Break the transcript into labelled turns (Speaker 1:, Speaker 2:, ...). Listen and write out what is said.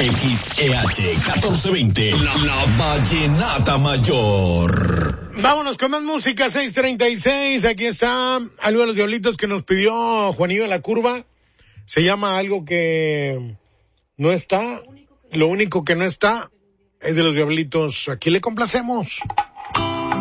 Speaker 1: XEH 1420, la Vallenata Mayor.
Speaker 2: Vámonos con más música, 6:36. Aquí está algo de los Diablitos que nos pidió Juanillo de la Curva. Se llama Algo que no está. Lo único que no está es de los Diablitos. Aquí le complacemos.